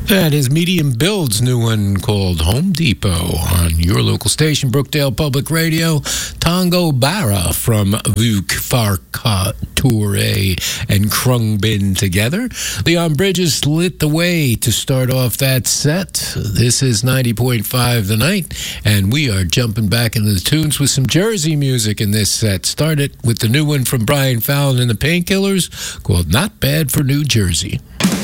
That is Medium Build's new one called Home Depot on your local station, Brookdale Public Radio. Tongo Barra from Vuk Farka Toure and Krungbin together. Leon Bridges lit the way to start off that set. This is 90.5 The Night, and we are jumping back into the tunes with some Jersey music in this set. Started with the new one from Brian Fallon and the Painkillers called Not Bad for New Jersey.